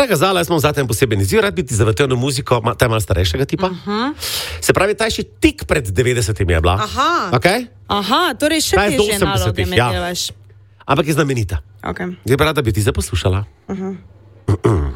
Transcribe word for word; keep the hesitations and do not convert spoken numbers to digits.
Glej, Gazala, jaz imam za tem poseben izziv, rad bi ti zavrtel na muziko, ta je malo starejšega tipa. Uh-huh. Se pravi, ta je še tik pred devetdesetimi je bila. Aha. Okay? Aha, torej še Ta je do težje naloge osemdesetih, mi ja. delaš. Ampak je znamenita. Okay. Zdaj pa rada bi ti zaposlušala. Uh-huh.